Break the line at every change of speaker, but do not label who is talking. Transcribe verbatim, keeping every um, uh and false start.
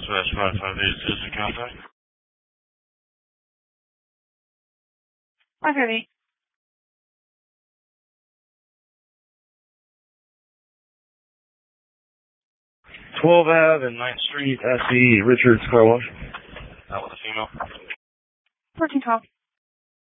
Southwest five five eight, Citizen Contact.
five five eight.
twelve Ave and ninth Street, S E Richards Car Wash. That was a female.
fourteen twelve.